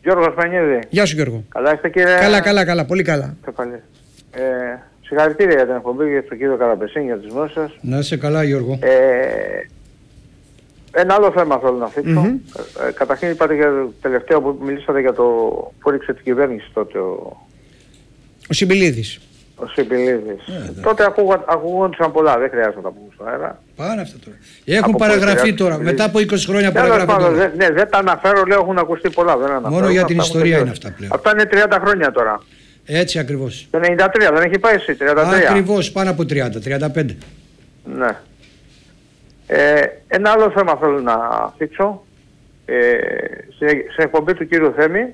Γιώργος Πανίδη. Γεια σου Γιώργο. Καλά είστε κύριε? Καλά, πολύ καλά. Συγχαρητήρια για την εκπομπή και στον κύριο Καραπεσίνη για τις γνώσεις σας. Να είσαι καλά Γιώργο. Ένα άλλο θέμα θέλω να θίξω. Καταρχήν είπατε για το τελευταίο που μιλήσατε για το που έριξε την κυβέρνηση τότε ο Συμπιλίδης. Ο Συμπιλίδης. Τότε ακούγονταν πολλά, δεν χρειάζεται να τα πούμε στον αέρα. Πάνε αυτά τώρα. Έχουν παραγραφεί τώρα, μετά από 20 χρόνια παραγραφεί. Ναι, δεν τα αναφέρω, λέω έχουν ακουστεί πολλά. Δεν αναφέρω. Μόνο για την ιστορία είναι αυτά πλέον. Αυτά είναι 30 χρόνια τώρα. Έτσι ακριβώς. Το 93 δεν έχει πάει εσύ, 33. Ακριβώς, πάνω από 30, 35. Ναι. Ένα άλλο θέμα θέλω να θίξω. Σε εκπομπή του κύριου Θέμη,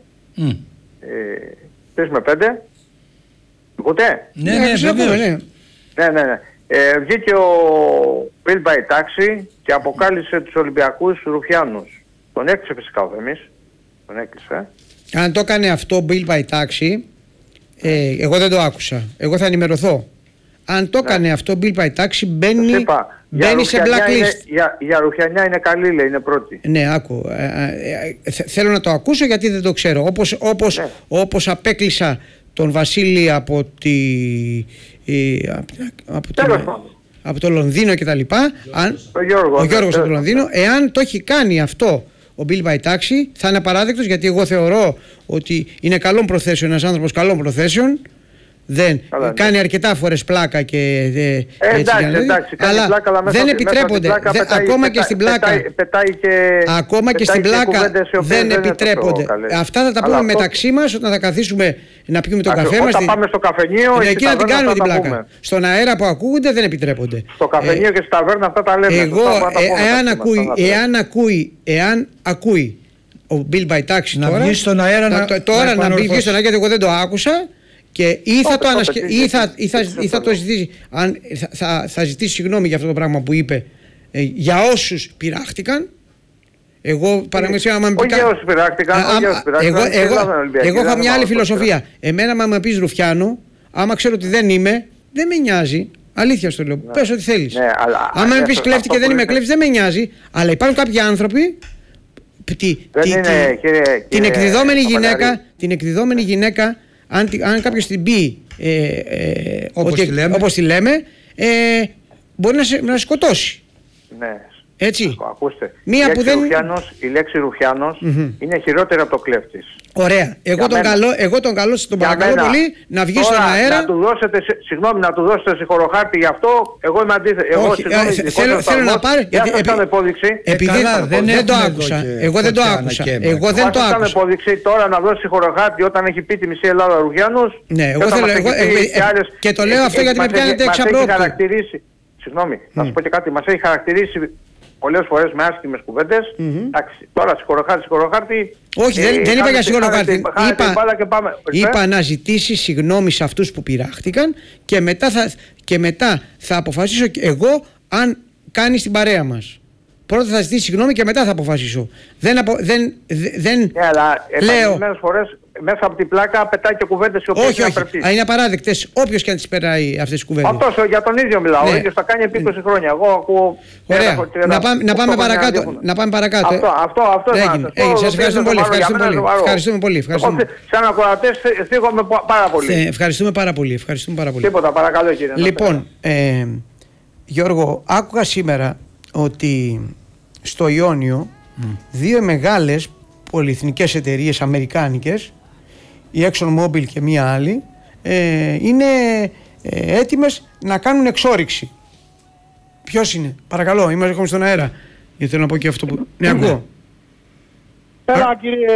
3 με 5. Ακούτε? Ναι, βεβαίως. Ναι. Βγήκε ο Bill by Taxi και αποκάλυψε τους Ολυμπιακούς Ρουφιάνους. Τον έκλεισε φυσικά ο Θέμης. Τον έκλεισε. Αν το έκανε αυτό Bill by Taxi, εγώ δεν το άκουσα. Εγώ θα ενημερωθώ. Αν το έκανε αυτό Bill by Taxi, μπαίνει σε blacklist. Για Ρουφιανιά είναι καλή, λέει, είναι πρώτη. Ναι, άκου. Θέλω να το ακούσω γιατί δεν το ξέρω. Όπως απέκλεισα τον Βασίλη από το Λονδίνο και τα λοιπά, ο Γιώργος από το Λονδίνο, εάν το έχει κάνει αυτό ο Bill by Taxi, θα είναι απαράδεκτος, γιατί εγώ θεωρώ ότι είναι καλών προθέσεων, ένας άνθρωπος καλών προθέσεων, κάνει αρκετά φορές πλάκα και εντάξει, αλλά πλάκα, αλλά δεν επιτρέπονται ακόμα και στην πλάκα ακόμα και στην πλάκα δεν επιτρέπονται. Αυτά θα τα πούμε μεταξύ μας όταν θα καθίσουμε να πιούμε τον καφέ μας. Όταν πάμε στο καφενείο εκεί να την κάνουμε την πλάκα. Στον αέρα που ακούγονται δεν επιτρέπονται. Στο καφενείο και στη ταβέρνα αυτά τα λέμε. Εγώ εάν ακούει ο Bill by Taxi να βγει στον αέρα να βγει στον αέρα, γιατί εγώ δεν το άκουσα. Και ή θα το ζητήσει, θα ζητήσει συγγνώμη για αυτό το πράγμα που είπε για όσους πειράχτηκαν. Εγώ παραδείγματος άμα με πει εγώ είχα μια άλλη φιλοσοφία. Εμένα άμα με πεις Ρουφιάνο, άμα ξέρω ότι δεν είμαι, δεν με νοιάζει. Αλήθεια στο λέω. Πες ό,τι θέλεις. Άμα με πεις κλέφτη και δεν είμαι κλέφτη, δεν με νοιάζει. Αλλά υπάρχουν κάποιοι άνθρωποι, την εκδιδόμενη γυναίκα, αν κάποιος την πει όπως τη λέμε, μπορεί να σε σκοτώσει. Ναι. Έτσι. Ακούστε. Η λέξη Ρουφιάνος είναι χειρότερη από το κλέφτης. Ωραία. Εγώ τον παρακαλώ πολύ να βγει στον αέρα. Να του δώσετε συγχωροχάρτη γι' αυτό. Εγώ είμαι αντίθετο. Θέλω να πάρει. Επειδή δεν το άκουσα. Εγώ δεν το άκουσα. Τώρα να δώσει συγχωροχάρτη όταν έχει πει τη μισή Ελλάδα Ρουφιάνος. Ναι, εγώ θέλω. Και το λέω αυτό γιατί με πιάνετε εξαπρόπτη. Συγγνώμη, να σου πω και κάτι. Μας έχει χαρακτηρίσει πολλές φορές με άσχημες κουβέντες. Τώρα συγχωροχάρτη. Όχι, δεν είπα για συγχωροχάρτη. Είπα να ζητήσει συγγνώμη σε αυτούς που πειράχτηκαν και μετά θα αποφασίσω εγώ αν κάνει την παρέα μας. Πρώτα θα ζητήσει συγγνώμη και μετά θα αποφασίσω. Δεν λέω. Φορές μέσα από την πλάκα πετάει και κουβέντες οι οποίες όχι. Είναι απαράδεκτες. Όποιος και αν τις περάει αυτές τις κουβέντες. Αυτός για τον ίδιο μιλάω. Ο ίδιος τα κάνει επί 20 χρόνια. Εγώ ακούω. Ωραία. Να πάμε παρακάτω. Αυτό έγινε. Σας ευχαριστούμε πολύ. Σαν ακροατές θίγομαι πάρα πολύ. Ευχαριστούμε πάρα πολύ. Τίποτα, παρακαλώ κύριε. Λοιπόν, Γιώργο, άκουγα σήμερα ότι στο Ιόνιο δύο μεγάλες πολυεθνικές εταιρείες αμερικάνικες, η ExxonMobil και μία άλλη, είναι έτοιμες να κάνουν εξόρυξη. Ποιος είναι? Παρακαλώ, είμαστε στον αέρα. Γιατί θέλω να πω και αυτό που... Ναι, ακούω. Έλα κύριε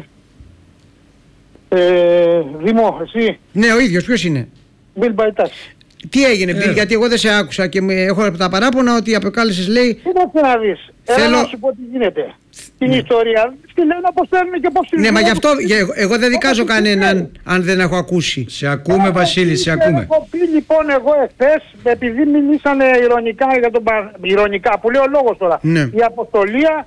Δήμο, εσύ. Ναι, ο ίδιος, ποιος είναι? Bill by Taxi. Τι έγινε, Bill, γιατί εγώ δεν σε άκουσα και έχω τα παράπονα ότι αποκάλεσες, λέει... Κοίταξε να δεις. Έλα να σου πω τι γίνεται. Την ιστορία στη λένε όπως θέλουν και πώς τη ναι, μα γι' αυτό εγώ δεν δικάζω κανέναν αν δεν έχω ακούσει. Σε ακούμε, Βασίλη, σε ακούμε. Έχω πει λοιπόν εγώ εχθές, επειδή μιλήσανε ηρωνικά για τον ηρωνικά, που λέει ο λόγος τώρα. Ναι. Η αποστολία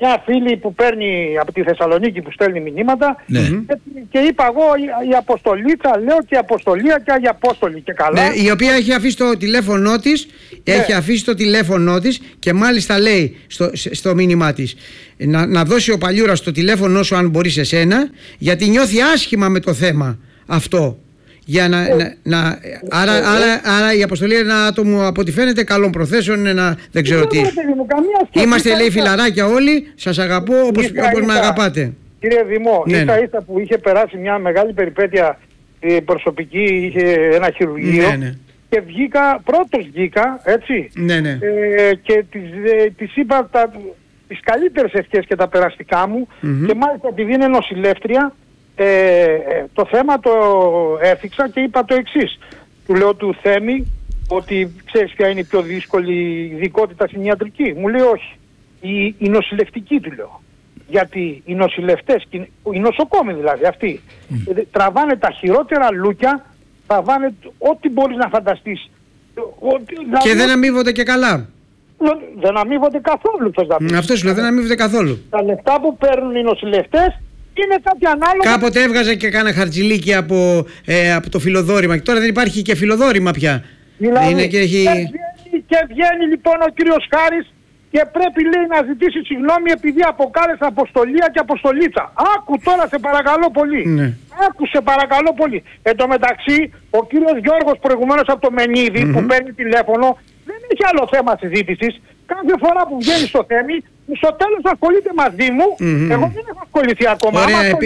μια φίλη που παίρνει από τη Θεσσαλονίκη που στέλνει μηνύματα και είπα εγώ η Αποστολίτσα, λέω και η Αποστολία και η Απόστολη και καλά. Ναι, η οποία έχει αφήσει το τηλέφωνό της, έχει αφήσει το τηλέφωνό της και μάλιστα λέει στο μήνυμά της να δώσει ο Παλιούρας το τηλέφωνο σου αν μπορεί σε σένα, γιατί νιώθει άσχημα με το θέμα αυτό. Για άρα η Αποστολή είναι ένα άτομο από ό,τι φαίνεται καλών προθέσεων, δεν ξέρω τι. Είμαστε λέει φιλαράκια όλοι, σας αγαπώ όπως με αγαπάτε. Κύριε Δημό, ίσα που είχε περάσει μια μεγάλη περιπέτεια προσωπική, είχε ένα χειρουργείο και πρώτος βγήκα, έτσι, και της είπα τις καλύτερες ευχές και τα περαστικά μου και μάλιστα επειδή είναι νοσηλεύτρια, το θέμα το έφυξα και είπα το εξής. Του λέω του Θέμη ότι ξέρεις ποια είναι η πιο δύσκολη ειδικότητα στην ιατρική. Μου λέει όχι. Η νοσηλευτική, του λέω. Γιατί οι νοσηλευτές, οι νοσοκόμοι δηλαδή αυτοί, τραβάνε τα χειρότερα λούκια, τραβάνε ό,τι μπορείς να φανταστείς. Και δεν αμείβονται και καλά. Δεν αμείβονται καθόλου. Αυτό σου λέω, δεν αμείβονται καθόλου. Τα λεφτά που παίρνουν οι νοσηλευτές είναι κάτι ανάλογο. Κάποτε έβγαζε και κάνα χαρτζηλίκι από το φιλοδόρημα και τώρα δεν υπάρχει και φιλοδόρημα πια. Δηλαδή, είναι και βγαίνει λοιπόν ο κύριος Χάρης και πρέπει λέει να ζητήσει συγγνώμη επειδή αποκάλεσε Αποστολία και Αποστολίτσα. Άκου τώρα σε παρακαλώ πολύ. Άκου σε παρακαλώ πολύ. Εν τω μεταξύ ο κύριος Γιώργος προηγουμένως από το Μενίδη που παίρνει τηλέφωνο δεν έχει άλλο θέμα συζήτησης. Κάθε φορά που βγαίνει στο Θέμη, στο τέλος ασχολείται μαζί μου. Εγώ δεν έχω ασχοληθεί ακόμα. Ωραία,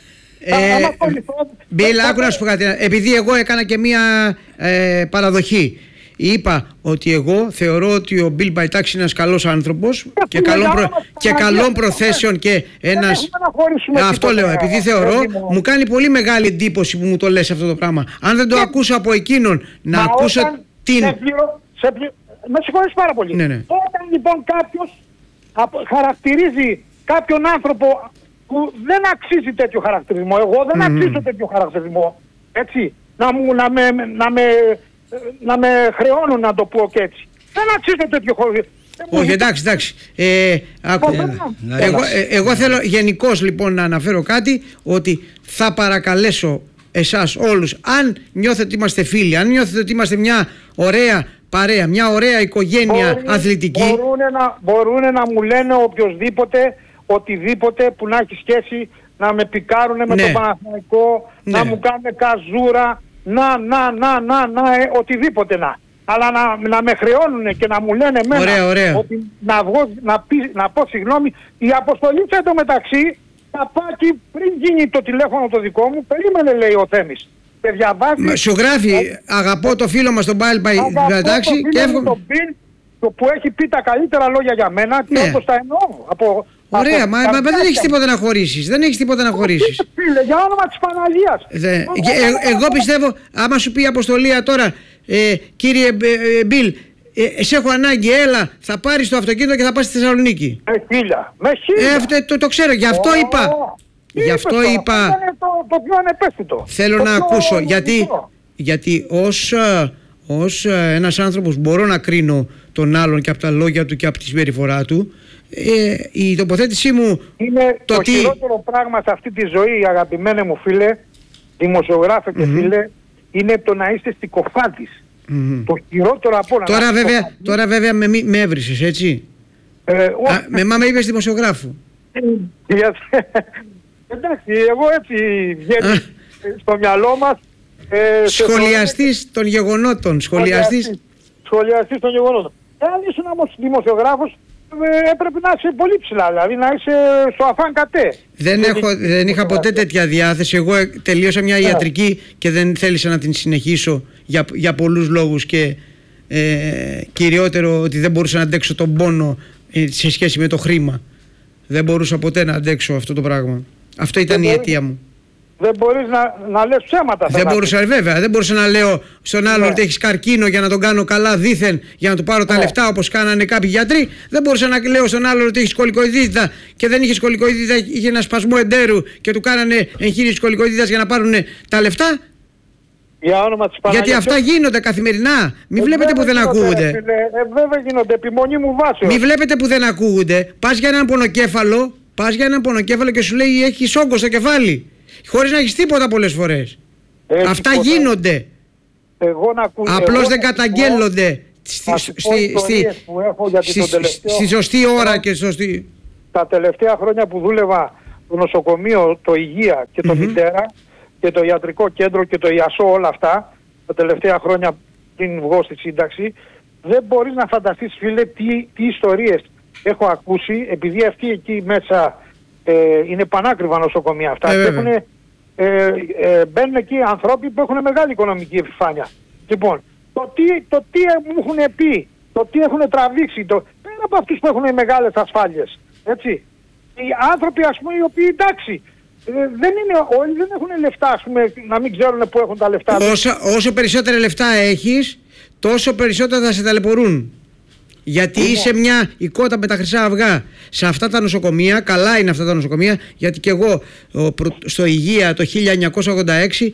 Μπιλ, άκου να σου πω κάτι. Επειδή εγώ έκανα και μία παραδοχή. Είπα ότι εγώ θεωρώ ότι ο Μπιλ Μπαϊτάξης είναι ένας καλός άνθρωπος και καλών προθέσεων και ένας... Αυτό λέω, επειδή θεωρώ, μου κάνει πολύ μεγάλη εντύπωση που μου το λες αυτό το πράγμα. Αν δεν το ακούσω από εκείνον, να ακούσω την... Με συγχωρείς πάρα πολύ. Όταν λοιπόν κάποιος χαρακτηρίζει κάποιον άνθρωπο που δεν αξίζει τέτοιο χαρακτηρισμό, εγώ δεν αξίζω τέτοιο χαρακτηρισμό, έτσι, να με χρεώνουν να το πω και έτσι. Δεν αξίζω τέτοιο χαρακτηρισμό. Όχι, εντάξει. Εγώ θέλω γενικώς λοιπόν να αναφέρω κάτι, ότι θα παρακαλέσω εσάς όλους, αν νιώθετε ότι είμαστε φίλοι, αν νιώθετε ότι είμαστε μια ωραία παρέα, μια ωραία οικογένεια αθλητική. Μπορούν να μου λένε οποιοσδήποτε, οτιδήποτε που να έχει σχέση να με πικάρουνε με τον Παναθηναϊκό, να μου κάνουν καζούρα, οτιδήποτε να. Αλλά να με χρεώνουν και να μου λένε εμένα ότι να πω συγγνώμη. Η Αποστολίτσα εντωμεταξύ θα πάει πριν γίνει το τηλέφωνο το δικό μου, περίμενε λέει ο Θέμης. Και διαβάζει, σου γράφει αγαπώ το φίλο μας τον Μπάιλ Μπαϊτάξη και εύχομαι που έχει πει τα καλύτερα λόγια για μένα και όπως τα εννοώ. Ωραία, μα δεν έχεις τίποτα να χωρίσεις. Δεν έχεις τίποτα να χωρίσεις. Φίλε, για όνομα της Παναγίας. Εγώ πιστεύω, άμα σου πει η Αποστολία τώρα, κύριε Μπιλ, σε έχω ανάγκη, έλα, θα πάρεις το αυτοκίνητο και θα πας στη Θεσσαλονίκη. Με χίλια. Το ξέρω, γι' αυτό είπα. Γι' αυτό είπα. Το πιο ανεπαίσθητο. Θέλω να ακούσω, γιατί ως ένας άνθρωπος μπορώ να κρίνω τον άλλον και από τα λόγια του και από τη συμπεριφορά του. Η τοποθέτησή μου είναι το χειρότερο πράγμα σε αυτή τη ζωή, αγαπημένε μου φίλε, δημοσιογράφε και φίλε, είναι το να είστε στικοφάντης. Το χειρότερο από όλα. Τώρα βέβαια με έβρισες, έτσι. Με είπες δημοσιογράφου. Εντάξει, εγώ έτσι βγαίνει στο μυαλό μας. Σχολιαστής των γεγονότων. Σχολιαστής των γεγονότων. Αν ήσουν όμως δημοσιογράφος, έπρεπε να είσαι πολύ ψηλά, δηλαδή να είσαι στο αφάν κατέ. Δεν είχα ποτέ τέτοια διάθεση. Εγώ τελείωσα μια ιατρική και δεν θέλησα να την συνεχίσω για πολλούς λόγους και κυριότερο ότι δεν μπορούσα να αντέξω τον πόνο σε σχέση με το χρήμα. Δεν μπορούσα ποτέ να αντέξω αυτό το πράγμα. Αυτό ήταν η αιτία μου. Δεν μπορείς να λες ψέματα. Δεν μπορούσα, βέβαια. Δεν μπορούσα να λέω στον άλλο ότι έχεις καρκίνο για να τον κάνω καλά δήθεν, για να του πάρω τα λεφτά όπως κάνανε κάποιοι γιατροί. Δεν μπορούσα να λέω στον άλλο ότι έχεις κολικοειδίτιδα και δεν είχε κολικοειδίτιδα, είχε ένα σπασμό εντέρου και του κάνανε εγχείρηση κολικοειδίτιδας για να πάρουν τα λεφτά. Για όνομα της Παναγίας. Γιατί αυτά γίνονται καθημερινά. Μην βλέπετε που δεν ακούγονται. Βέβαια γίνονται, επιμονή μου βάσεως. Μην βλέπετε που δεν ακούγονται. Πας για έναν πονοκέφαλο, και σου λέει έχεις όγκο στο κεφάλι. Χωρίς να έχεις τίποτα πολλές φορές. Αυτά γίνονται. Απλώς δεν καταγγέλλονται στη σωστή ώρα και σωστή. Τα τελευταία χρόνια που δούλευα το νοσοκομείο, το υγεία και το μητέρα και το ιατρικό κέντρο και το ιασό, όλα αυτά, τα τελευταία χρόνια πριν βγω στη σύνταξη, δεν μπορείς να φανταστείς, φίλε, τι ιστορίες έχω ακούσει, επειδή αυτοί εκεί μέσα είναι πανάκριβα νοσοκομεία αυτά. Μπαίνουν εκεί ανθρώποι που έχουν μεγάλη οικονομική επιφάνεια. Λοιπόν, το τι μου έχουν πει, το τι έχουν τραβήξει, πέρα από αυτούς που έχουν μεγάλες ασφάλειες, έτσι. Οι άνθρωποι, ας πούμε, οι οποίοι, εντάξει, όλοι δεν έχουν λεφτά, ας πούμε, να μην ξέρουν πού έχουν τα λεφτά. Όσο περισσότερα λεφτά έχεις, τόσο περισσότερα θα σε ταλαιπωρούν. Γιατί είσαι μια οικότα με τα χρυσά αυγά σε αυτά τα νοσοκομεία. Καλά είναι αυτά τα νοσοκομεία, γιατί και εγώ στο Υγεία το 1986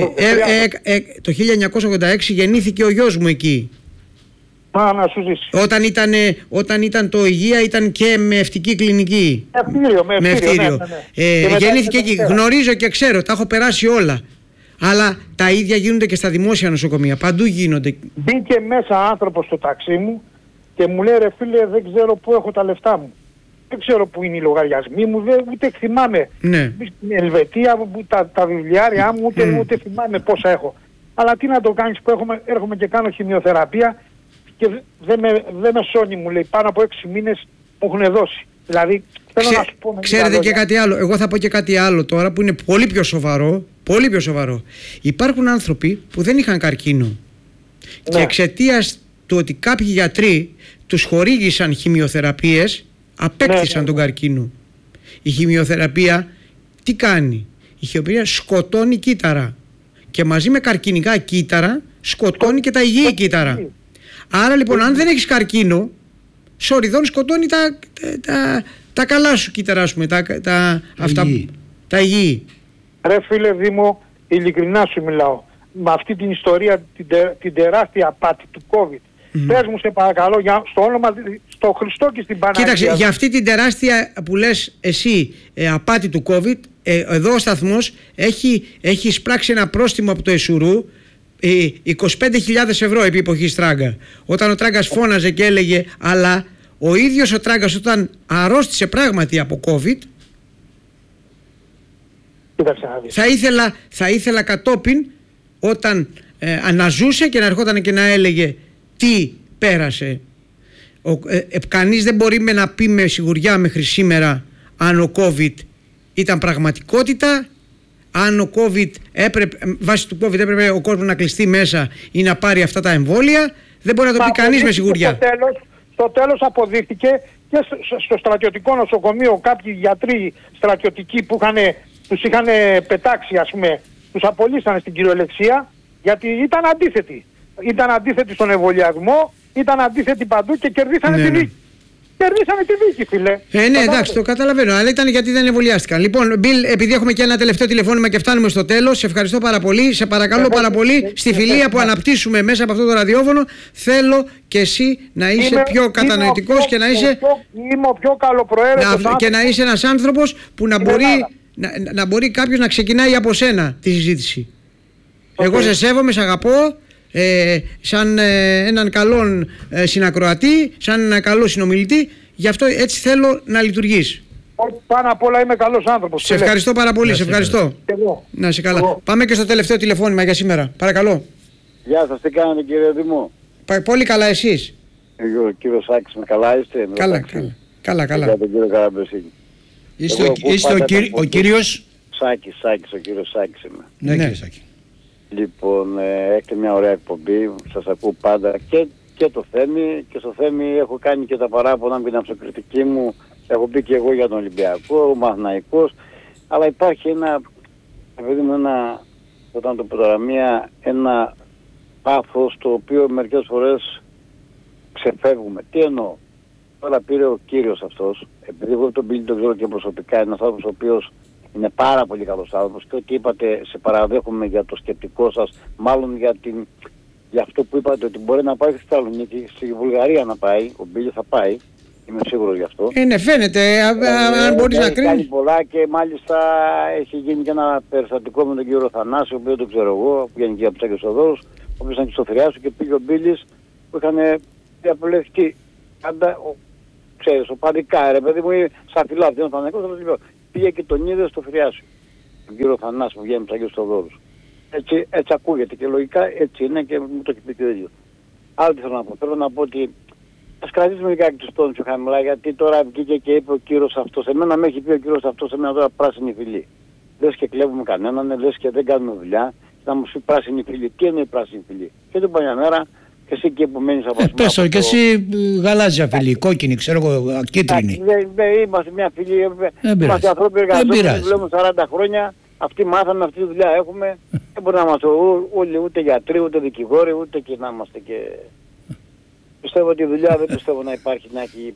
το 1986 γεννήθηκε ο γιος μου εκεί. Να σου ζήσει. Όταν ήταν το Υγεία ήταν και με ευτική κλινική. Με ευτήριο. Γεννήθηκε εκεί. Γνωρίζω και ξέρω, τα έχω περάσει όλα. Αλλά τα ίδια γίνονται και στα δημόσια νοσοκομεία. Παντού γίνονται. Μπήκε μέσα άνθρωπος στο ταξί μου και μου λέει, ρε φίλε, δεν ξέρω πού έχω τα λεφτά μου. Δεν ξέρω πού είναι οι λογαριασμοί μου, ούτε θυμάμαι. Ναι. Στην Ελβετία, τα βιβλιάρια μου, ούτε θυμάμαι πόσα έχω. Αλλά τι να το κάνεις που έρχομαι και κάνω χημειοθεραπεία και δεν με σώνει, μου λέει. Πάνω από 6 μήνες μου έχουν δώσει. Δηλαδή, θέλω να σου πω. Ξέρετε και κάτι άλλο. Εγώ θα πω και κάτι άλλο τώρα που είναι πολύ πιο σοβαρό. Πολύ πιο σοβαρό. Υπάρχουν άνθρωποι που δεν είχαν καρκίνο. Ναι. Και εξαιτίας του ότι κάποιοι γιατροί τους χορήγησαν χημειοθεραπείες, απέκτησαν τον καρκίνο. Η χημειοθεραπεία τι κάνει? Η χημειοθεραπεία σκοτώνει κύτταρα. Και μαζί με καρκινικά κύτταρα σκοτώνει και τα υγιή κύτταρα. Άρα λοιπόν, αν δεν έχεις καρκίνο, σοριδών σκοτώνει τα καλά σου κύτταρα, ας πούμε, τα υγιή. Ρε φίλε Δήμο, ειλικρινά σου μιλάω. Με αυτή την ιστορία, την τεράστια απάτη του COVID, πες μου σε παρακαλώ, στο όνομα, στο Χριστό και στην Παναγία. Κοίταξε, για αυτή την τεράστια που λες εσύ απάτη του COVID, εδώ ο σταθμός έχει εισπράξει ένα πρόστιμο από το Εσουρού 25.000 ευρώ επί εποχή Τράγκα. Όταν ο Τράγκας φώναζε και έλεγε, αλλά ο ίδιος ο Τράγκας όταν αρρώστησε πράγματι από COVID, θα ήθελα κατόπιν όταν αναζούσε και να ερχόταν και να έλεγε τι πέρασε. Κανείς δεν μπορεί να πει με σιγουριά μέχρι σήμερα αν ο COVID ήταν πραγματικότητα, αν ο COVID βάσει του COVID έπρεπε ο κόσμος να κλειστεί μέσα ή να πάρει αυτά τα εμβόλια. Δεν μπορεί να το πει κανείς με σιγουριά. Στο τέλος αποδείχτηκε και στο στρατιωτικό νοσοκομείο κάποιοι γιατροί στρατιωτικοί που τους είχαν πετάξει, ας πούμε, τους απολύσανε στην κυριολεξία, γιατί ήταν αντίθετοι. Ήταν αντίθετοι στον εμβολιασμό, ήταν αντίθετοι παντού και κερδίσανε τη δίκη. Κερδίσανε τη δίκη, φίλε. Ναι, εντάξει, το καταλαβαίνω, αλλά ήταν γιατί δεν εμβολιάστηκαν. Λοιπόν, Μπιλ, επειδή έχουμε και ένα τελευταίο τηλεφώνημα και φτάνουμε στο τέλος, σε ευχαριστώ πάρα πολύ. Σε παρακαλώ πάρα πολύ, στη φιλία που αναπτύσσουμε μέσα από αυτό το ραδιόφωνο, θέλω και εσύ να είσαι πιο κατανοητικός και να είσαι. Είμαι ο πιο καλοπροαίρετος. Και να είσαι ένας άνθρωπος που να μπορεί κάποιος να ξεκινάει από σένα τη συζήτηση. Εγώ σε σέβομαι, σε αγαπώ, σαν έναν καλό συνακροατή, σαν έναν καλό συνομιλητή, γι' αυτό έτσι θέλω να λειτουργείς. Πάνω απ' όλα είμαι καλός άνθρωπος. Σε ευχαριστώ πάρα πολύ, σε ευχαριστώ. Να είσαι καλά. Πάμε και στο τελευταίο τηλεφώνημα για σήμερα, παρακαλώ. Γεια σας, τι κάνετε κύριε Δημού? Πολύ καλά, εσείς? Ο κύριος Σάκης, με καλά είστε? Καλά. Για τον κύριο Καραμπεσίνη. Είστε ο κύριος? Σάκης, ο κύριος Σάκης είμαι. Ναι, κύριε Σάκη. Λοιπόν, έχετε μια ωραία εκπομπή, σας ακούω πάντα και το Θέμη, και στο Θέμη έχω κάνει και τα παράπονα με την αυτοκριτική μου, έχω πει και εγώ για τον Ολυμπιακό, ο Μαθηναϊκός, αλλά υπάρχει όταν το πω τώρα, ένα πάθος το οποίο μερικές φορές ξεφεύγουμε. Τι εννοώ? Τώρα πήρε ο κύριος αυτός, επειδή εγώ τον Μπίλη τον ξέρω και προσωπικά, είναι ένας άνθρωπος ο οποίος είναι πάρα πολύ καλός άνθρωπος και ό,τι είπατε σε παραδέχομαι για το σκεπτικό σας, μάλλον για αυτό που είπατε ότι μπορεί να πάει στη Θεσσαλονίκη, στη Βουλγαρία να πάει, ο Μπίλης θα πάει, είμαι σίγουρος γι' αυτό. Ναι, φαίνεται, αν μπορείς να κρίνεις. Κάνει πολλά και μάλιστα έχει γίνει και ένα περιστατικό με τον κύριο Θανάση, ο οποίος δεν ξέρω εγώ, που βγαίνει και από τους Αγιοσοδόρους, ο οποίος ήταν και στο Θηριάσιο και πήγε ο Μπίλης που είχαν διαπολευτεί. Ξέρεις, οπαδικά ρε παιδί μου, σαν φιλάθλος, δεν ήταν νεκρός, πήγε και τον είδε στο Θηριάσιο, τον κύριο Θανάση που βγαίνει από τους Αγιοσοδόρους. Έτσι ακούγεται και λογικά έτσι είναι και μου το έχει πει και ο ίδιος. Άλλο τι θέλω να πω. Θέλω να πω ότι ας κρατήσουμε λιγάκι τους τόνους πιο χαμηλά, γιατί τώρα βγήκε και είπε ο κύριος αυτός. Εμένα με έχει πει ο κύριος αυτός, εμένα τώρα πράσινη φυλή. Λες και κλέβουμε κανέναν, λες και δεν κάνουμε δουλειά. Να μου πει πράσινη φυλή. Τι είναι η πράσινη φυλή? Και την παλιά μέρα και εσύ εκεί που μένεις από πες το και εσύ γαλάζια φυλή, κόκκινη, ξέρω εγώ, κίτρινη. Δεν είμαστε μια φυλή, είμαστε ανθρώποι εργαζόμενοι, δουλεύουμε 40 χρόνια. Αυτοί μάθαμε, αυτή τη δουλειά έχουμε. Δεν μπορεί να είμαστε όλοι ούτε γιατροί, ούτε δικηγόροι, ούτε και να είμαστε και... Πιστεύω ότι η δουλειά δεν πιστεύω να υπάρχει, να έχει,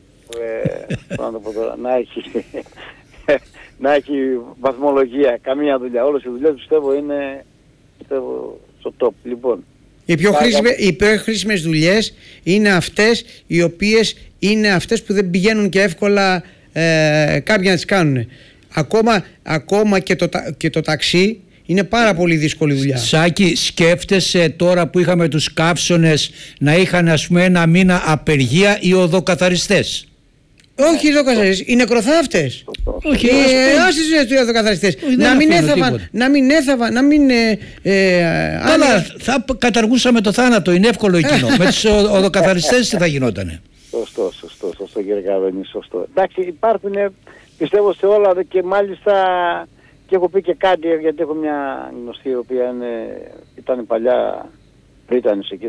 να έχει βαθμολογία, καμία δουλειά. Όλες οι δουλειές πιστεύω είναι στο top. Λοιπόν, οι πιο χρήσιμες δουλειές είναι αυτές οι οποίες είναι αυτές που δεν πηγαίνουν και εύκολα κάποιοι να τις κάνουν. Ακόμα και το ταξί είναι πάρα πολύ δύσκολη δουλειά. Σάκη, σκέφτεσαι τώρα που είχαμε τους καύσωνες να είχαν ας πούμε ένα μήνα απεργία οι οδοκαθαριστές? Όχι οι οδοκαθαριστές, οι νεκροθάφτες. Όχι, οι οδοκαθαριστές. Να μην έθαβαν. Καλά, θα καταργούσαμε το θάνατο, είναι εύκολο εκείνο. Με τους οδοκαθαριστές τι θα γινότανε? Σωστό κύριε Καβενή, σωστό. Εντάξει, υπάρχουν, πιστεύω σε όλα και μάλιστα και έχω πει και κάτι, γιατί έχω μια γνωστή η οποία ήταν παλιά πρίτανης εκεί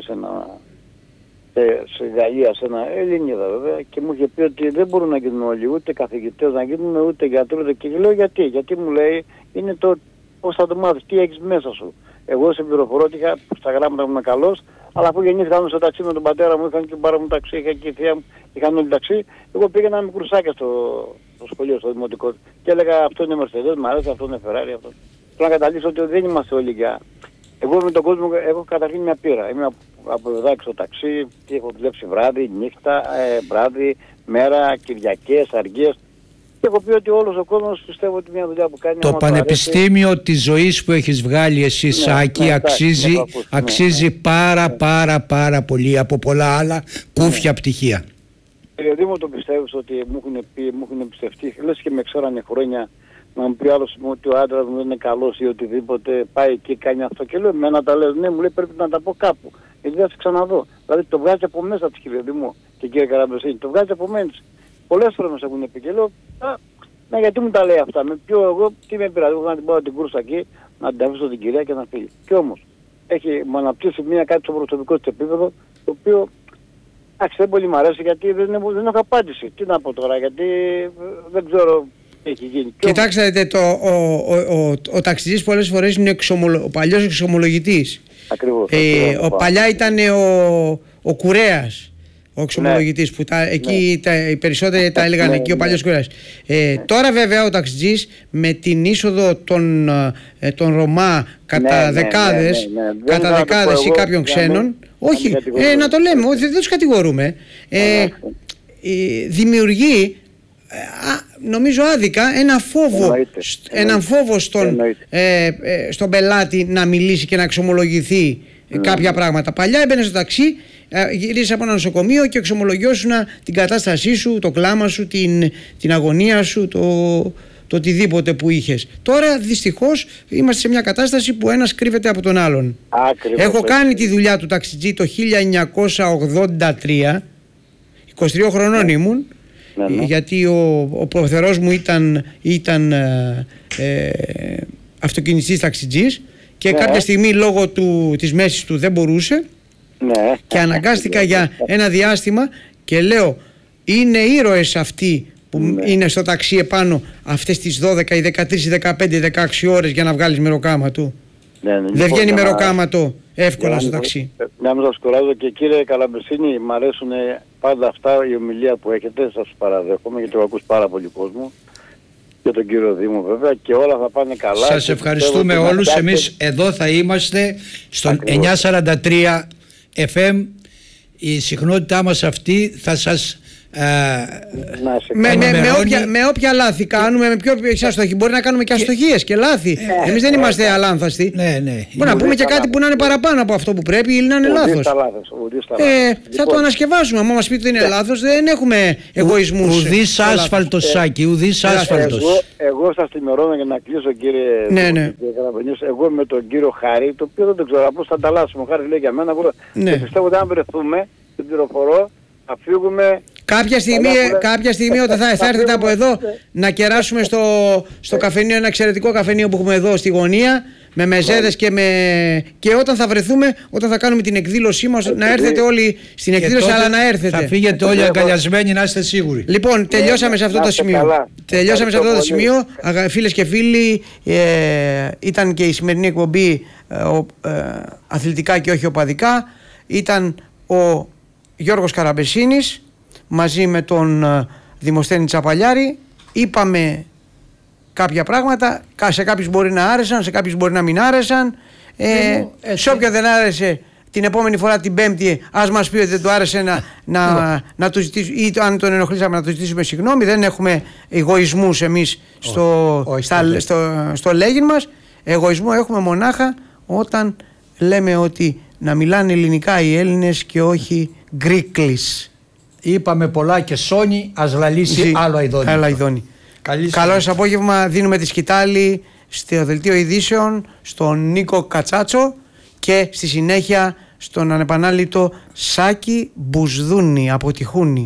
σε Γαλλία, σε ένα Ελληνίδα βέβαια, και μου είχε πει ότι δεν μπορούν να γίνουν όλοι, ούτε καθηγητές να γίνουν, ούτε γιατροί, ούτε, και λέω γιατί μου λέει, είναι το πώς θα το μάθεις, τι έχεις μέσα σου. Εγώ σε πληροφορώ ότι είχα στα γράμματα μου είμαι καλός, αλλά αφού γεννήθηκα στο ταξί με τον πατέρα μου, είχαν και πάρα μου ταξί, είχα και η θεία μου, είχαν όλοι ταξί, εγώ πήγαινα με κρουσάκια στο σχολείο, στο δημοτικό, και έλεγα αυτό είναι Mercedes, μου αρέσει, αυτό είναι Ferrari, αυτό. Θέλω να καταλήξω ότι δεν είμαστε όλοι για... Εγώ με τον κόσμο έχω καταρχήν μια πείρα. Είμαι από εδώ στο ταξί και έχω δουλέψει βράδυ, νύχτα, βράδυ, μέρα, Κυριακές, αργίες. Και έχω πει ότι όλος ο κόσμος πιστεύω ότι μια δουλειά που κάνει... Το πανεπιστήμιο της ζωής που έχεις βγάλει εσύ, Σάκη, αξίζει πάρα πολύ από πολλά άλλα κούφια πτυχία. Κύριε Δήμο, το πιστεύεις ότι μου έχουν εμπιστευτεί, λες και με ξέρανε χρόνια, να μου πει άλλος ότι ο άντρας μου δεν είναι καλός ή οτιδήποτε, πάει εκεί, κάνει αυτό, και λέω εμένα τα λέω, ναι, μου λέει πρέπει να τα πω κάπου, γιατί θα σε ξαναδώ. Δηλαδή το βγάζει από μέσα της, κύριε Δήμο και κύριε Καραμπεσίνη, το βγάζει από μέσα της. Πολλές φορές μας έχουν πει και λέω, ναι, γιατί μου τα λέει αυτά, με ποιο εγώ, τι με πειράζει, εγώ να την πάω την κούρσα εκεί, να την αφήσω την κυρία και να φύγει. Και όμως, μου αναπτύσσει κάτι στο προσωπικό της επίπεδο, το οποίο δεν πολύ μ' αρέσει, γιατί δεν έχω απάντηση. Τι να πω τώρα, γιατί δεν ξέρω τι έχει γίνει. Κοιτάξτε, ο ταξιτζής πολλές φορές είναι ο παλιός εξομολογητής. Ακριβώς. Παλιά ήταν ο Κουρέας, ο εξομολογητής, που εκεί οι περισσότεροι τα έλεγαν εκεί, ο παλιός Κουρέας. Τώρα βέβαια ο ταξιτζής με την είσοδο των Ρωμά κατά δεκάδες ή κάποιων ξένων, όχι, να το λέμε, δεν τους κατηγορούμε, δημιουργεί νομίζω άδικα έναν φόβο στον πελάτη να μιλήσει και να εξομολογηθεί κάποια πράγματα. Παλιά έμπαινε στο ταξί, γύρισες από ένα νοσοκομείο και εξομολογιώσουν την κατάστασή σου, το κλάμα σου, την αγωνία σου, το οτιδήποτε που είχες. Τώρα δυστυχώς είμαστε σε μια κατάσταση που ένας κρύβεται από τον άλλον. Έχω κάνει τη δουλειά του ταξιτζή το 1983, 23 χρονών ήμουν, γιατί ο προθερός μου ήταν αυτοκινητής ταξιτζής και κάποια στιγμή λόγω της μέσης του δεν μπορούσε και αναγκάστηκα για ένα διάστημα, και λέω είναι ήρωες αυτοί που είναι στο ταξί επάνω αυτές τις 12 ή 13 ή 15 ή 16 ώρες για να βγάλεις μεροκάματο. Δεν βγαίνει μεροκάματο εύκολα στο ταξί. Να μην σας κουράζω, και κύριε Καλαμπεσίνη, μ' αρέσουν πάντα αυτά, η ομιλία που έχετε, σας παραδέχομαι, γιατί το ακούς πάρα πολύ κόσμο. και τον κύριο Δήμο βέβαια, και όλα θα πάνε καλά. Σας ευχαριστούμε όλους. Εμείς εδώ θα είμαστε στον 943 FM. Η συχνότητά μας αυτή θα σας με όποια λάθη κάνουμε, με πιο αστοχή. Μπορεί να κάνουμε και αστοχίες και λάθη. Εμείς δεν είμαστε αλάνθαστοι. Μπορεί να πούμε και κάτι που να είναι παραπάνω από αυτό που πρέπει ή να είναι λάθος. Θα το ανασκευάσουμε. Αν μας πείτε ότι είναι λάθος, δεν έχουμε εγωισμούς. Ουδής άσφαλτος, Σάκη, ουδής άσφαλτος. Εγώ σας τιμωρώ για να κλείσω, κύριε Καραβενιούς. Εγώ με τον κύριο Χάρη, το οποίο δεν το ξέρω, απλώς θα ανταλλάσσουμε. Ο Χάρης λέει για μένα. Πιστεύω ότι αν βρεθούμε, την πληροφορώ, θα φύγουμε. Κάποια στιγμή όταν θα έρθετε από εδώ να κεράσουμε στο καφενείο, ένα εξαιρετικό καφενείο που έχουμε εδώ στη γωνία, με μεζέδες και όταν θα βρεθούμε, όταν θα κάνουμε την εκδήλωσή μας, να έρθετε όλοι στην εκδήλωση, αλλά να έρθετε. Θα φύγετε όλοι αγκαλιασμένοι, να είστε σίγουροι. Λοιπόν, τελειώσαμε σε αυτό το σημείο. Φίλες και φίλοι, ήταν και η σημερινή εκπομπή αθλητικά και όχι οπαδικά. Ήταν ο Γιώργος Καραμπεσίνης μαζί με τον Δημοσθένη Τσαπαλιάρη. Είπαμε κάποια πράγματα, σε κάποιους μπορεί να άρεσαν, σε κάποιους μπορεί να μην άρεσαν. Σε όποιον δεν άρεσε, την επόμενη φορά την Πέμπτη ας μας πει ότι δεν του άρεσε να του ζητήσουμε, ή αν τον ενοχλήσαμε να του ζητήσουμε συγγνώμη. Δεν έχουμε εγωισμούς εμείς στο λέγειν μας. Εγωισμό έχουμε μονάχα όταν λέμε ότι να μιλάνε ελληνικά οι Έλληνες και όχι γκρίκλις. Είπαμε πολλά και Σόνι, ας λαλήσει άλλο αηδόνι. Καλό σας απόγευμα. Δίνουμε τη σκητάλη στο δελτίο ειδήσεων στον Νίκο Κατσάτσο και στη συνέχεια στον ανεπανάληπτο Σάκη Μπουσδούνη από τη Χούνη.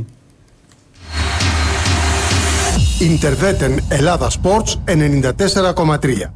Ιντερβέτεν Ελλάδα Sports 94,3.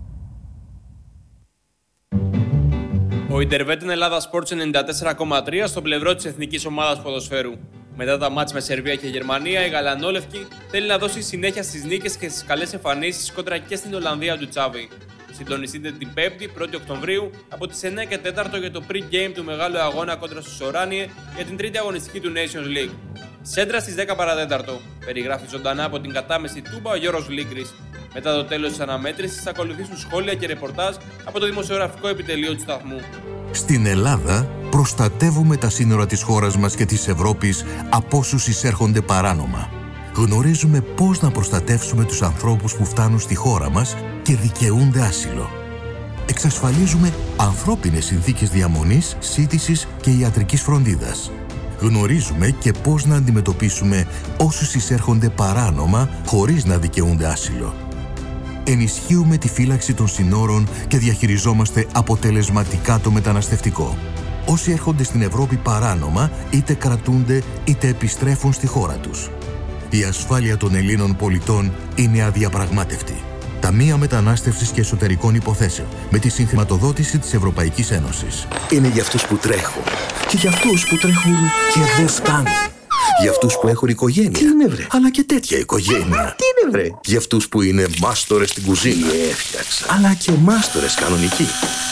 Ο Ιντερβέτεν Ελλάδα Sports 94,3 στο πλευρό της εθνικής ομάδας ποδοσφαίρου. Μετά τα μάτς με Σερβία και Γερμανία, η Γαλανόλευκη θέλει να δώσει συνέχεια στις νίκες και στις καλές εμφανίσεις κόντρα και στην Ολλανδία του Τσάβη. Συντονιστείτε την 5η, 1η Οκτωβρίου, από τις 9 και 4 για το pre-game του μεγάλου αγώνα κόντρα στους Οράνιε για την τρίτη αγωνιστική του Nations League. Σέντρα στις 10 παρατέταρτο. Περιγράφει ζωντανά από την κατάμεση Τούμπα ο Γιώργος Λίγκρης. Μετά το τέλος της αναμέτρησης θα ακολουθήσουν σχόλια και ρεπορτάζ από το δημοσιογραφικό επιτελείο του σταθμού. Στην Ελλάδα προστατεύουμε τα σύνορα της χώρας μας και της Ευρώπης από όσους εισέρχονται παράνομα. Γνωρίζουμε πώς να προστατεύσουμε τους ανθρώπους που φτάνουν στη χώρα μας και δικαιούνται άσυλο. Εξασφαλίζουμε ανθρώπινες συνθήκες διαμονής, σύντησης και ιατρικής φροντίδας. Γνωρίζουμε και πώς να αντιμετωπίσουμε όσους εισέρχονται παράνομα χωρίς να δικαιούνται άσυλο. Ενισχύουμε τη φύλαξη των συνόρων και διαχειριζόμαστε αποτελεσματικά το μεταναστευτικό. Όσοι έρχονται στην Ευρώπη παράνομα, είτε κρατούνται είτε επιστρέφουν στη χώρα τους. Η ασφάλεια των Ελλήνων πολιτών είναι αδιαπραγμάτευτη. Ταμεία Μετανάστευσης και Εσωτερικών Υποθέσεων, με τη συγχρηματοδότηση της Ευρωπαϊκής Ένωσης. Είναι για αυτούς που τρέχουν και για αυτούς που τρέχουν και δεν φτάνουν. Για αυτούς που έχουν οικογένεια. Τι είναι, βρε? Αλλά και τέτοια οικογένεια. Τι είναι, βρε? Για αυτούς που είναι μάστορες στην κουζίνα. Έφτιαξα. Αλλά και μάστορες κανονικοί.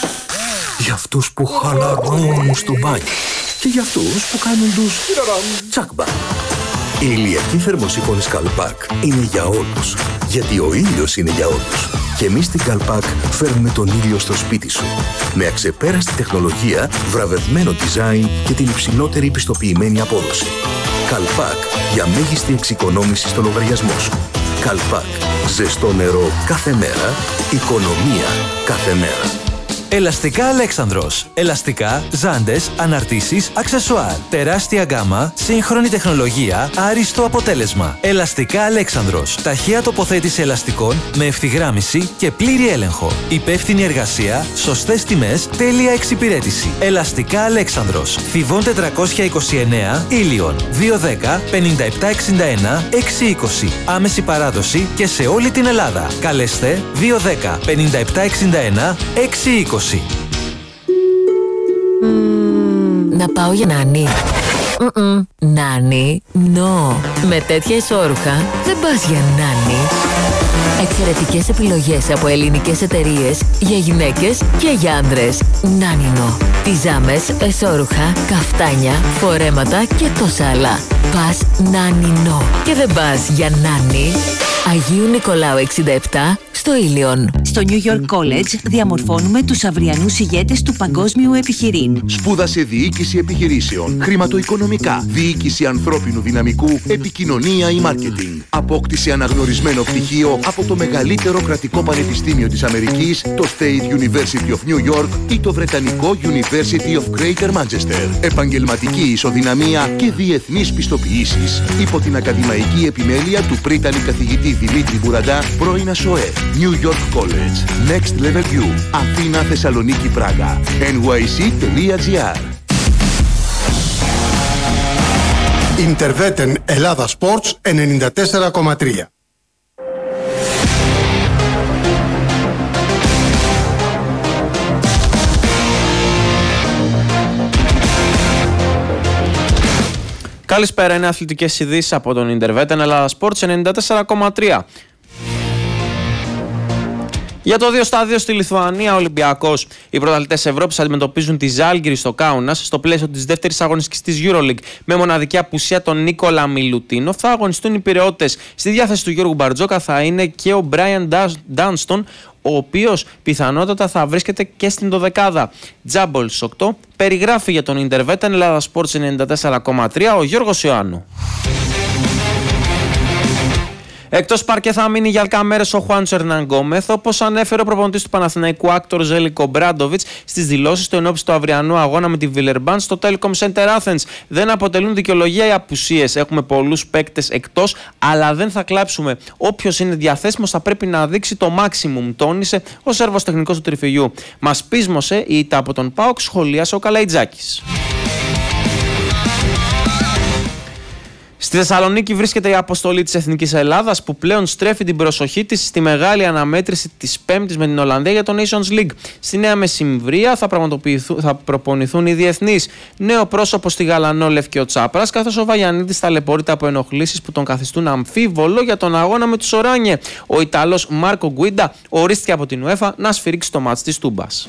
Για αυτούς που χαλαρώνουν στο μπάνιο. Και για αυτούς που κάνουν τους τσακμπα. Η ηλιακή θερμοσύφωνη Καλπάκ είναι για όλους. Γιατί ο ήλιος είναι για όλους. Και εμείς στην Καλπάκ φέρνουμε τον ήλιο στο σπίτι σου. Με αξεπέραστη τεχνολογία, βραβευμένο design και την υψηλότερη πιστοποιημένη απόδοση. Καλπάκ για μέγιστη εξοικονόμηση στο λογαριασμό σου. Καλπάκ. Ζεστό νερό κάθε μέρα. Οικονομία κάθε μέρα. Ελαστικά Αλέξανδρος. Ελαστικά, ζάντες, αναρτήσεις, αξεσουάρ. Τεράστια γκάμα, σύγχρονη τεχνολογία, άριστο αποτέλεσμα. Ελαστικά Αλέξανδρος. Ταχεία τοποθέτηση ελαστικών με ευθυγράμμιση και πλήρη έλεγχο. Υπεύθυνη εργασία, σωστές τιμές, τέλεια εξυπηρέτηση. Ελαστικά Αλέξανδρος. Θηβών 429, Ήλιον. 210 5761 620. Άμεση παράδοση και σε όλη την Ελλάδα. Καλέστε 210 5761 620. Να πάω για νάνη. Νάνι, με τέτοια ισόρουχα δεν πας για νάνι. Εξαιρετικές επιλογές από ελληνικές εταιρείες για γυναίκες και για άντρες. Νάνινο. Πιζάμες, εσώρουχα, καφτάνια, φορέματα και τόσα άλλα. Πας Νάνινο. Και δεν πας για νάνι. Αγίου Νικολάου 67 στο Ήλιον. Στο New York College διαμορφώνουμε τους αυριανούς ηγέτες του παγκόσμιου επιχειρήν. Σπούδασε διοίκηση επιχειρήσεων, χρηματοοικονομικά, διοίκηση ανθρώπινου δυναμικού, επικοινωνία ή μάρκετινγκ. Απόκτησε αναγνωρισμένο πτυχίο από το μεγαλύτερο κρατικό πανεπιστήμιο της Αμερικής, το State University of New York ή το βρετανικό University of Greater Manchester. Επαγγελματική ισοδυναμία και διεθνείς πιστοποιήσεις. Υπό την ακαδημαϊκή επιμέλεια του πρίτανη καθηγητή Δημήτρη Μπουραντά, πρώην ΑΣΟΕ. New York College. Next Level U. Αθήνα, Θεσσαλονίκη, Πράγα. nyc.gr. Interveten Ελλάδα Sports 94,3. Καλησπέρα, είναι αθλητικές ειδήσεις από τον Interveten Ελλάδα Sports 94,3. Για το 2-2 στη Λιθουανία, Ολυμπιακός. Οι πρωταθλητές Ευρώπης αντιμετωπίζουν τη Ζάλγκιρι στο Κάουνας στο πλαίσιο της δεύτερης αγωνιστικής της EuroLeague. Με μοναδική απουσία τον Νίκολα Μιλουτίνοφ θα αγωνιστούν οι Πειραιώτες. Στη διάθεση του Γιώργου Μπαρτζόκα θα είναι και ο Μπράιαν Ντάνστον, ο οποίος πιθανότατα θα βρίσκεται και στην δωδεκάδα. Τζάμπολ 8 περιγράφει για τον Interveten Ελλάδα Sports 94,3 ο Γιώργος Ιωάννου. Εκτός παρκέ θα μείνει για αρκετά μέρες ο Χουάντσο Ερνάν Γκόμεθ, όπως ανέφερε ο προπονητής του Παναθηναϊκού Άκτορ Ζέλικο Μπράντοβιτς στις δηλώσεις του ενόψει του αυριανού αγώνα με τη Βιλερμπάν στο Telecom Center Athens. Δεν αποτελούν δικαιολογία οι απουσίες. Έχουμε πολλούς παίκτες εκτός, αλλά δεν θα κλάψουμε. Όποιος είναι διαθέσιμος θα πρέπει να δείξει το maximum, τόνισε ο Σέρβος τεχνικός του Τριφυλιού. Μας πείσμωσε η ήττα από τον ΠΑΟΚ, σχολίασε ο Καλαϊτζάκης. Στη Θεσσαλονίκη βρίσκεται η αποστολή της Εθνικής Ελλάδας που πλέον στρέφει την προσοχή της στη μεγάλη αναμέτρηση της Πέμπτης με την Ολλανδία για το Nations League. Στη Νέα Μεσημβρία θα προπονηθούν οι διεθνείς. Νέο πρόσωπο στη Γαλανόλευκη ο Τσάπρας, καθώς ο Βαγιαννίδης ταλαιπωρείται από ενοχλήσεις που τον καθιστούν αμφίβολο για τον αγώνα με τους Οράνιε. Ο Ιταλός Μάρκο Γκουίντα ορίστηκε από την UEFA να σφυρίξει το μάτς της Τούμπας.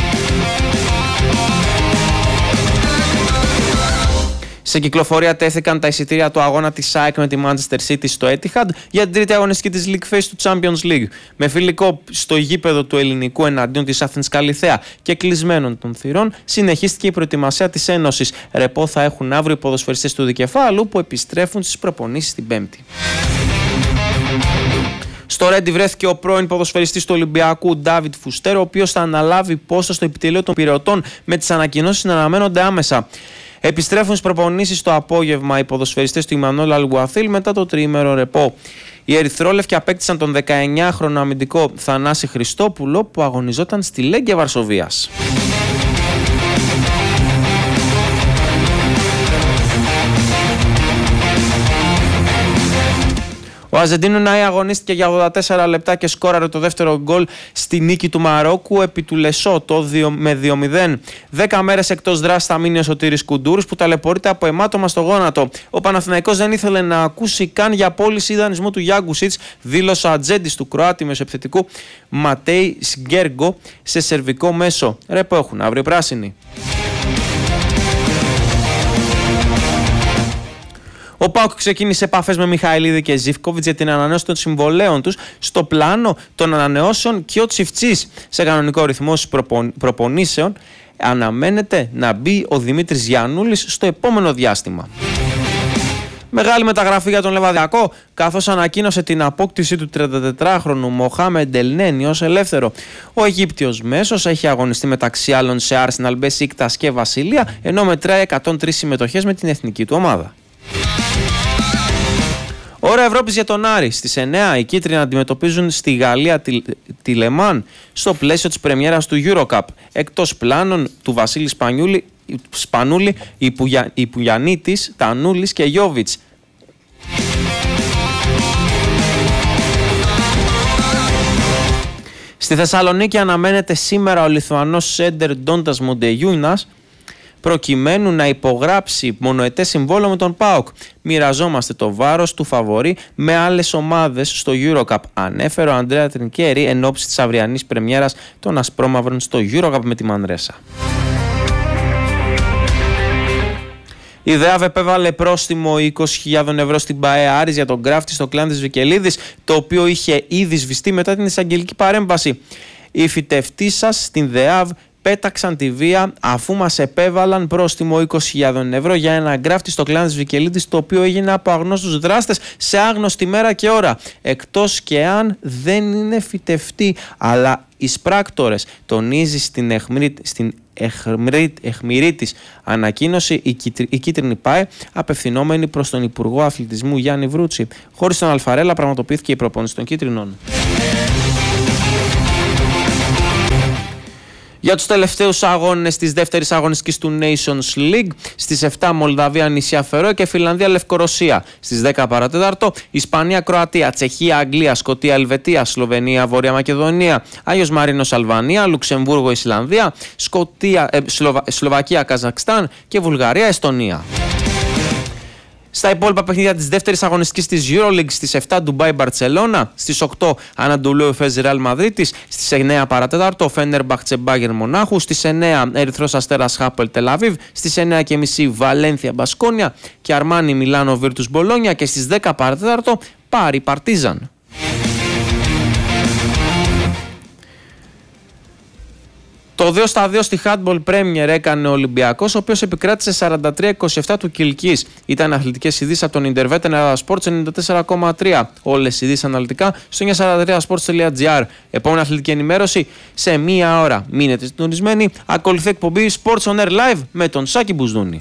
Σε κυκλοφορία τέθηκαν τα εισιτήρια του αγώνα της ΑΕΚ με τη Manchester City στο Etihad για την τρίτη αγωνιστική της League Phase του Champions League. Με φιλικό στο γήπεδο του Ελληνικού εναντίον της Athens Καλιθέα και κλεισμένων των θυρών, συνεχίστηκε η προετοιμασία της Ένωσης. Ρεπό θα έχουν αύριο οι ποδοσφαιριστές του Δικεφάλου που επιστρέφουν στις προπονήσεις την Πέμπτη. Στο Ρέντι βρέθηκε ο πρώην ποδοσφαιριστής του Ολυμπιακού Ντάβιτ Φουστέρ, ο οποίος θα αναλάβει πόστο στο επιτελείο των Πειραιωτών, με τις ανακοινώσεις να αναμένονται άμεσα. Επιστρέφουν στις προπονήσεις το απόγευμα οι ποδοσφαιριστές του Ιμανόλ Αλγουαθίλ μετά το τριήμερο ρεπό. Οι Ερυθρόλευκοι απέκτησαν τον 19χρονο αμυντικό Θανάση Χριστόπουλο που αγωνιζόταν στη Λέγκια Βαρσοβίας. Ο Αζεντίνο Νάι αγωνίστηκε για 84 λεπτά και σκόραρε το δεύτερο γκολ στη νίκη του Μαρόκου επί του Λεσότο με 2-0. 10 μέρες εκτός δράσης θα μείνει ο Σωτήρης Κουντούρης που ταλαιπωρείται από αιμάτωμα στο γόνατο. Ο Παναθηναϊκός δεν ήθελε να ακούσει καν για πώληση δανεισμού του Γιάγκουσιτς, δήλωσε ο ατζέντης του Κροάτη μεσοεπιθετικού Ματέι Σγκέργκο σε σερβικό μέσο. Ρεπό έχουν αύριο πράσινοι. Ο ΠΑΟΚ ξεκίνησε επαφές με Μιχαηλίδη και Ζίβκοβιτς για την ανανέωση των συμβολέων τους στο πλάνο των ανανεώσεων και ο Τσιφτσής. Σε κανονικό ρυθμό προπονήσεων αναμένεται να μπει ο Δημήτρης Γιαννούλης στο επόμενο διάστημα. Μεγάλη μεταγραφή για τον Λεβαδιακό, καθώς ανακοίνωσε την απόκτηση του 34χρονου Μοχάμεντ Ελνένι ως ελεύθερο. Ο Αιγύπτιος μέσος έχει αγωνιστεί μεταξύ άλλων σε Arsenal, Μπεσίκτας και Βασιλεία, ενώ μετράει 103 συμμετοχές με την εθνική του ομάδα. Ώρα Ευρώπης για τον Άρη. Στις 9 οι κίτρινοι αντιμετωπίζουν στη Γαλλία τη Λεμάν στο πλαίσιο της πρεμιέρας του Eurocup. Εκτός πλάνων του Βασίλη Σπανούλη, η Πουγιαννίτης, Τανούλης και Γιόβιτς. Στη Θεσσαλονίκη αναμένεται σήμερα ο Λιθουανός σέντερ Ντόντας Μοντεγιούνας προκειμένου να υπογράψει μονοετές συμβόλαιο με τον ΠΑΟΚ. Μοιραζόμαστε το βάρος του φαβορί με άλλες ομάδες στο EuroCup, ανέφερε ο Αντρέα Τρινκέρι εν ώψη της αυριανής πρεμιέρας των Ασπρόμαυρων στο EuroCup με τη Μανρέσα. Η ΔΕΑΒ επέβαλε πρόστιμο 20.000 ευρώ στην ΠΑΕ Άρης για τον γκράφτη στο κλάν της Βικελίδης, το οποίο είχε ήδη σβηστεί μετά την εισαγγελική παρέμβαση. Οι φυτευτοί σας στην ΔΕΑΒ πέταξαν τη βία αφού μας επέβαλαν πρόστιμο 20.000 ευρώ για ένα γκράφτη στο κλάν της Βικελίδης, το οποίο έγινε από αγνώστους δράστες σε άγνωστη μέρα και ώρα, εκτός και αν δεν είναι φυτευτοί αλλά εισπράκτορες, τονίζει στην αιχμηρή της ανακοίνωση η κίτρινη ΠΑΕ, απευθυνόμενη προς τον Υπουργό Αθλητισμού Γιάννη Βρούτσι. Χωρίς τον Αλφαρέλα πραγματοποιήθηκε η προπόνηση των κίτρινων. Για τους τελευταίους αγώνες της δεύτερης αγωνιστικής του Nations League, στις 7 Μολδαβία, Νησιά Φερόε και Φιλανδία, Λευκορωσία. Στις 10 παρατέταρτο, Ισπανία, Κροατία, Τσεχία, Αγγλία, Σκωτία, Ελβετία, Σλοβενία, Βόρεια Μακεδονία, Άγιος Μαρίνος, Αλβανία, Λουξεμβούργο, Ισλανδία, Σλοβακία, Καζακστάν και Βουλγαρία, Εστονία. Στα υπόλοιπα παιχνίδια της δεύτερης αγωνιστικής της EuroLeague, στις 7 Ντουμπάι Μπαρτσελώνα, στις 8 Αναντολού Εφές Ρεάλ Μαδρίτης, στις 9 παρατέταρτο Φένερμπαχτσε Μπάγερν Μονάχου, στις 9 Ερυθρός Αστέρας Χάπελ Τελαβίβ, στις 9:30 Βαλένθια Μπασκόνια και Αρμάνι Μιλάνο Βίρτους Μπολόνια και στις 10 παρατέταρτο Πάρι Παρτίζαν. Το 2-2 στη Handball Premier έκανε ο Ολυμπιακός, ο οποίος επικράτησε 43-27 του Κιλκής. Ήταν αθλητικές ειδήσεις από τον Ιντερβέτεν Ελλάδα Sports 94,3. Όλες οι ειδήσεις αναλυτικά στο 943sports.gr. Επόμενη αθλητική ενημέρωση σε μία ώρα. Μείνετε συντονισμένοι. Ακολουθεί εκπομπή Sports on Air Live με τον Σάκη Μπουσδούνη.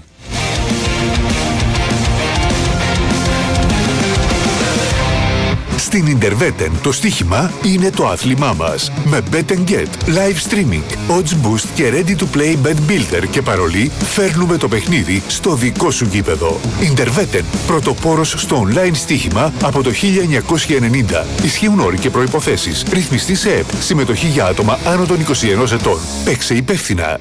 Στην Ιντερβέτεν το στοίχημα είναι το άθλημά μας. Με Bet & Get, live streaming, odds boost και ready to play bet builder και παρολί φέρνουμε το παιχνίδι στο δικό σου γήπεδο. Ιντερβέτεν, πρωτοπόρος στο online στοίχημα από το 1990. Ισχύουν όροι και προϋποθέσεις. Ρυθμιστή σε ΕΠ. Συμμετοχή για άτομα άνω των 21 ετών. Παίξε υπεύθυνα.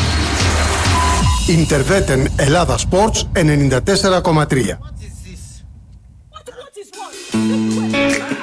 Ιντερβέτεν Ελλάδα Sports 94,3.